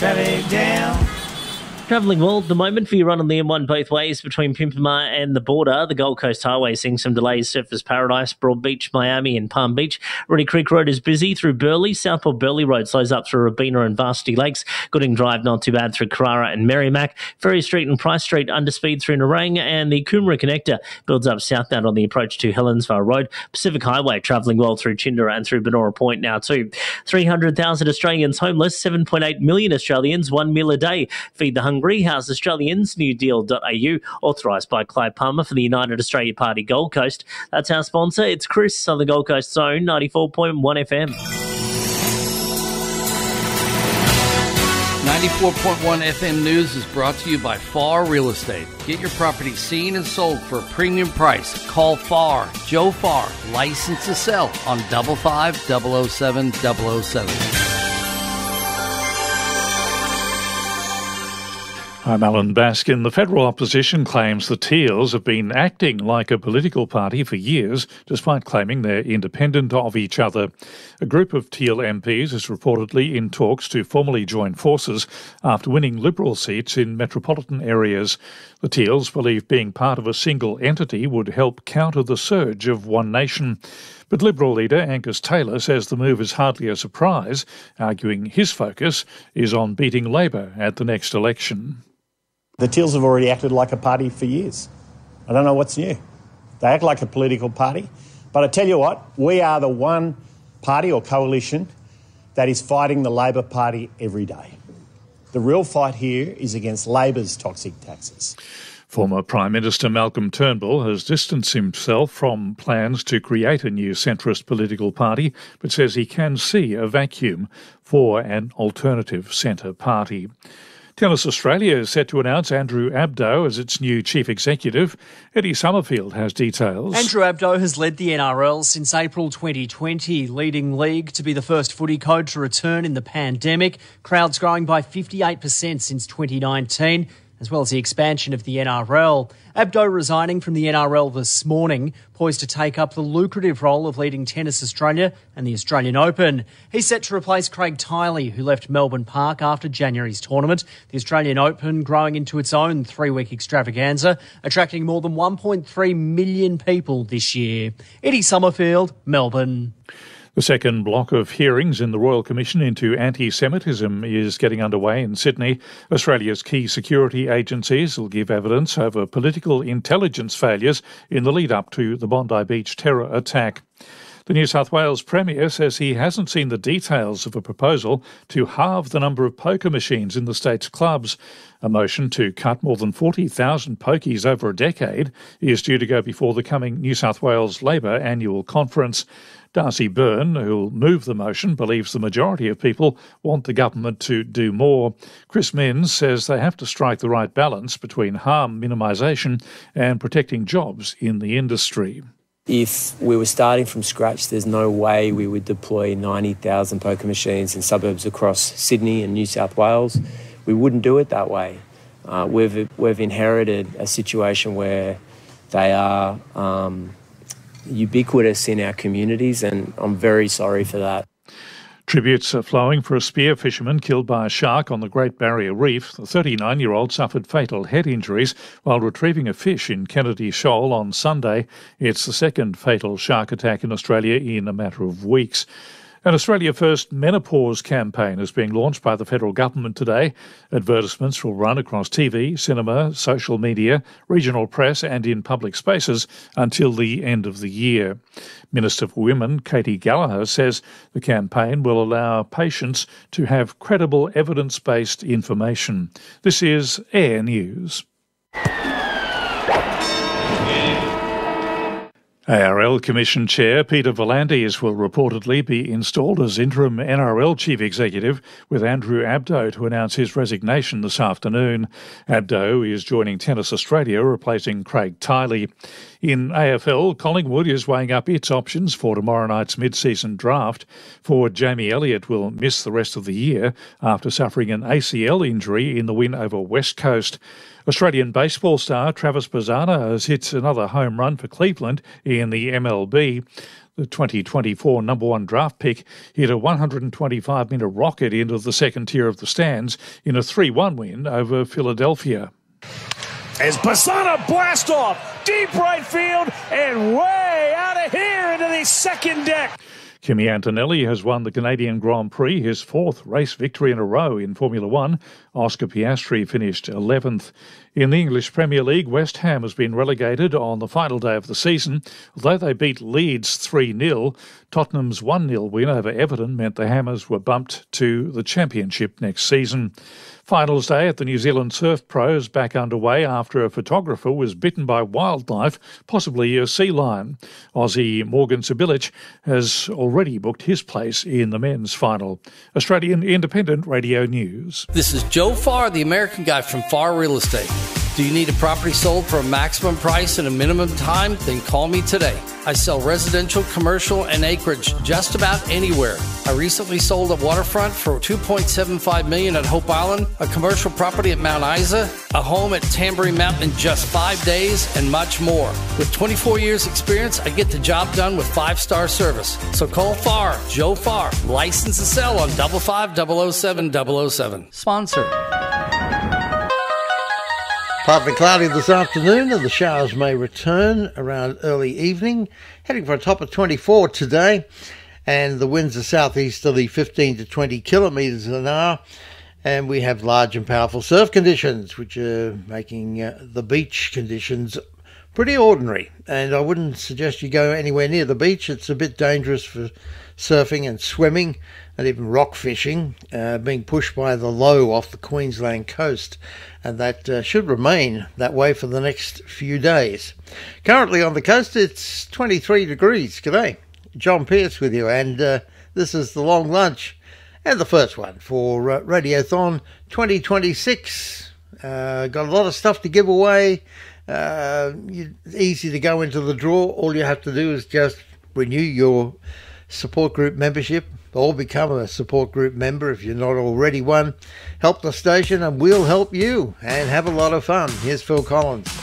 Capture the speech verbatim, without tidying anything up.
traffic jam. Travelling well at the moment for your run on the M one both ways between Pimpama and the border. The Gold Coast Highway seeing some delays. Surfers Paradise, Broadbeach, Miami and Palm Beach. Reedy Creek Road is busy through Burleigh. Southport Burleigh Road slows up through Robina and Varsity Lakes. Gooding Drive not too bad through Carrara and Merrimack. Ferry Street and Price Street under speed through Nerang. And the Coomera Connector builds up southbound on the approach to Helensvale Road. Pacific Highway travelling well through Chindera and through Benora Point now too. three hundred thousand Australians homeless. seven point eight million Australians. One meal a day. Feed the hungry. House Australians, new deal dot a u, authorised by Clive Palmer for the United Australia Party Gold Coast. That's our sponsor. It's Chris on the Gold Coast Zone, ninety-four point one F M. ninety-four point one F M News is brought to you by Farr Real Estate. Get your property seen and sold for a premium price. Call Farr, Joe Farr, licensed to sell on five five zero zero seven zero zero seven. I'm Alan Baskin. The federal opposition claims the Teals have been acting like a political party for years, despite claiming they're independent of each other. A group of Teal M Ps is reportedly in talks to formally join forces after winning Liberal seats in metropolitan areas. The Teals believe being part of a single entity would help counter the surge of One Nation. But Liberal leader Angus Taylor says the move is hardly a surprise, arguing his focus is on beating Labor at the next election. The Teals have already acted like a party for years. I don't know what's new. They act like a political party. But I tell you what, we are the one party or coalition that is fighting the Labor Party every day. The real fight here is against Labor's toxic taxes. Former Prime Minister Malcolm Turnbull has distanced himself from plans to create a new centrist political party, but says he can see a vacuum for an alternative centre party. Tennis Australia is set to announce Andrew Abdo as its new chief executive. Eddie Summerfield has details. Andrew Abdo has led the N R L since April twenty twenty, leading league to be the first footy code to return in the pandemic. Crowds growing by fifty-eight percent since twenty nineteen. As well as the expansion of the N R L. Abdo resigning from the N R L this morning, poised to take up the lucrative role of leading Tennis Australia and the Australian Open. He's set to replace Craig Tiley, who left Melbourne Park after January's tournament. The Australian Open growing into its own three-week extravaganza, attracting more than one point three million people this year. Eddie Summerfield, Melbourne. The second block of hearings in the Royal Commission into Anti-Semitism is getting underway in Sydney. Australia's key security agencies will give evidence over political intelligence failures in the lead-up to the Bondi Beach terror attack. The New South Wales Premier says he hasn't seen the details of a proposal to halve the number of poker machines in the state's clubs. A motion to cut more than forty thousand pokies over a decade is due to go before the coming New South Wales Labor annual conference. Darcy Byrne, who'll move the motion, believes the majority of people want the government to do more. Chris Minns says they have to strike the right balance between harm minimisation and protecting jobs in the industry. If we were starting from scratch, there's no way we would deploy ninety thousand poker machines in suburbs across Sydney and New South Wales. We wouldn't do it that way. Uh, we've we've inherited a situation where they are um, ubiquitous in our communities, and I'm very sorry for that. Tributes are flowing for a spear fisherman killed by a shark on the Great Barrier Reef. The thirty-nine-year-old suffered fatal head injuries while retrieving a fish in Kennedy Shoal on Sunday. It's the second fatal shark attack in Australia in a matter of weeks. An Australia First menopause campaign is being launched by the federal government today. Advertisements will run across T V, cinema, social media, regional press and in public spaces until the end of the year. Minister for Women, Katie Gallagher, says the campaign will allow patients to have credible evidence-based information. This is Air News. A R L Commission Chair Peter V'landys will reportedly be installed as interim N R L Chief Executive, with Andrew Abdo to announce his resignation this afternoon. Abdo is joining Tennis Australia, replacing Craig Tiley. In A F L, Collingwood is weighing up its options for tomorrow night's mid-season draft. Forward Jamie Elliott will miss the rest of the year after suffering an A C L injury in the win over West Coast. Australian baseball star Travis Bazzana has hit another home run for Cleveland in the M L B. The twenty twenty-four number one draft pick hit a one hundred twenty-five metre rocket into the second tier of the stands in a three one win over Philadelphia. As Bassano blast off, deep right field, and way out of here into the second deck. Kimi Antonelli has won the Canadian Grand Prix, his fourth race victory in a row in Formula One. Oscar Piastri finished eleventh. In the English Premier League, West Ham has been relegated on the final day of the season. Although they beat Leeds three nil, Tottenham's one nil win over Everton meant the Hammers were bumped to the Championship next season. Finals day at the New Zealand Surf Pro is back underway after a photographer was bitten by wildlife, possibly a sea lion. Aussie Morgan Sibilic has already booked his place in the men's final. Australian Independent Radio News. This is Joe Farr, the American guy from Farr Real Estate. Do you need a property sold for a maximum price in a minimum time? Then call me today. I sell residential, commercial, and acreage just about anywhere. I recently sold a waterfront for two point seven five million dollars at Hope Island, a commercial property at Mount Isa, a home at Tamborine Mountain in just five days, and much more. With twenty-four years experience, I get the job done with five-star service. So call Farr, Joe Farr, license to sell on five five double oh seven double oh seven. Sponsor. Partly cloudy this afternoon, and the showers may return around early evening. Heading for a top of twenty-four today, and the winds are southeasterly fifteen to twenty kilometres an hour. And we have large and powerful surf conditions, which are making uh, the beach conditions pretty ordinary. And I wouldn't suggest you go anywhere near the beach. It's a bit dangerous for surfing and swimming and even rock fishing, uh, being pushed by the low off the Queensland coast. And that uh, should remain that way for the next few days. Currently on the coast, it's twenty-three degrees. G'day, John Pierce with you, and uh, this is the long lunch and the first one for uh, Radiothon twenty twenty-six. Uh, got a lot of stuff to give away. Uh, easy to go into the draw. All you have to do is just renew your support group membership, or become a support group member if you're not already one. Help the station and we'll help you, and have a lot of fun. Here's Phil Collins.